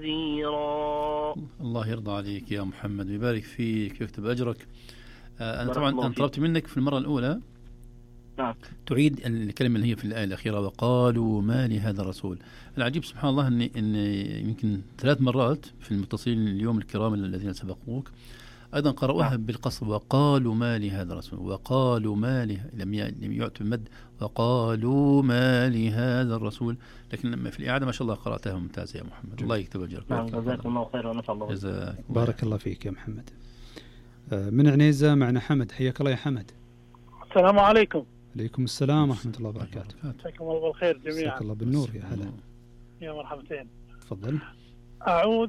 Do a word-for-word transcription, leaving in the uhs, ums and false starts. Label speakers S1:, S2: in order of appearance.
S1: نذيرا.
S2: الله يرضى عليك يا محمد ويبارك فيك ويكتب أجرك. آه أنا طبعا أنا طلبت منك في المرة الأولى
S1: نعم.
S2: تعيد الكلمة اللي هي في الآية الأخيرة وقالوا ما لهذا الرسول. العجيب سبحان الله أن إن يمكن ثلاث مرات في المتصلين اليوم الكرام الذين سبقوك أيضا قرأوها نعم. بالقصر وقالوا ما لهذا الرسول وقالوا ما له لم يعطوا المد وقالوا ما لهذا الرسول، لكن في الإعادة ما شاء الله قرأتها ممتازة يا محمد. جميل. الله يكتب أجرك.
S1: نعم جزاكم الله خير ونسأل الله.
S2: جزاك
S3: بارك الله فيك يا محمد. من عنيزة معنا حمد، حياك الله يا حمد.
S4: السلام عليكم.
S3: عليكم السلام ورحمة الله وبركاته.
S4: مساكم الله بالخير جميعا.
S3: مساك الله بالنور. يا هلا
S4: يا مرحبتين.
S3: تفضل.
S4: أعوذ